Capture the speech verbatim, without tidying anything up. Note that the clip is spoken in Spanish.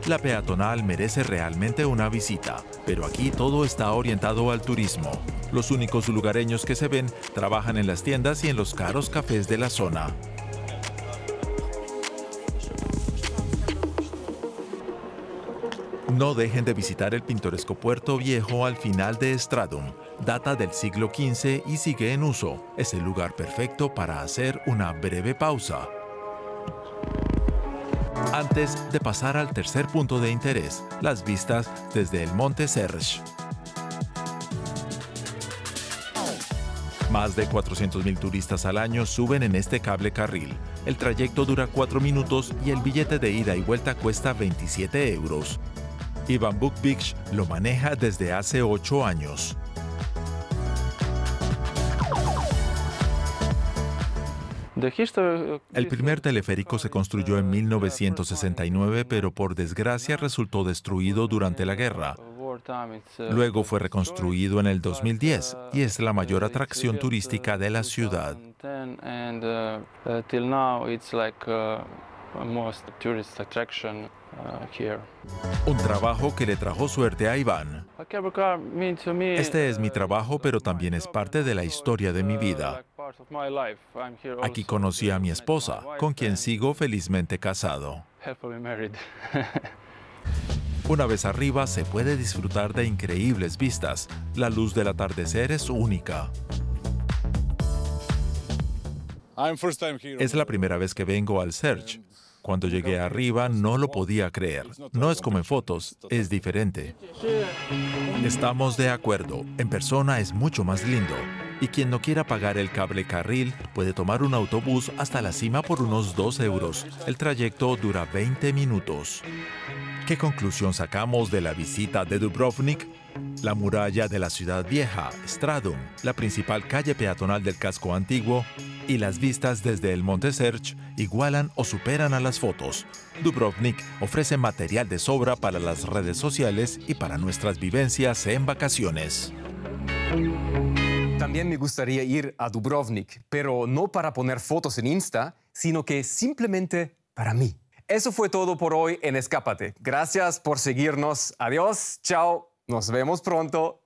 La peatonal merece realmente una visita, pero aquí todo está orientado al turismo. Los únicos lugareños que se ven trabajan en las tiendas y en los caros cafés de la zona. No dejen de visitar el pintoresco puerto viejo al final de Stradum. Data del siglo quince y sigue en uso. Es el lugar perfecto para hacer una breve pausa antes de pasar al tercer punto de interés, las vistas desde el Monte Serge. Más de cuatrocientos mil turistas al año suben en este cable carril. El trayecto dura cuatro minutos y el billete de ida y vuelta cuesta veintisiete euros. Ivan Bukvich lo maneja desde hace ocho años. El primer teleférico se construyó en mil novecientos sesenta y nueve, pero por desgracia resultó destruido durante la guerra. Luego fue reconstruido en el dos mil diez y es la mayor atracción turística de la ciudad. Un trabajo que le trajo suerte a Iván. Este es mi trabajo, pero también es parte de la historia de mi vida. Aquí conocí a mi esposa, con quien sigo felizmente casado. Una vez arriba se puede disfrutar de increíbles vistas. La luz del atardecer es única. Es la primera vez que vengo al Serge. Cuando llegué arriba no lo podía creer. No es como en fotos, es diferente. Estamos de acuerdo, en persona es mucho más lindo. Y quien no quiera pagar el cable carril puede tomar un autobús hasta la cima por unos dos euros. El trayecto dura veinte minutos. ¿Qué conclusión sacamos de la visita de Dubrovnik? La muralla de la ciudad vieja, Stradum, la principal calle peatonal del casco antiguo, y las vistas desde el Monte Serge igualan o superan a las fotos. Dubrovnik ofrece material de sobra para las redes sociales y para nuestras vivencias en vacaciones. También me gustaría ir a Dubrovnik, pero no para poner fotos en Insta, sino que simplemente para mí. Eso fue todo por hoy en Escápate. Gracias por seguirnos. Adiós, chao, nos vemos pronto.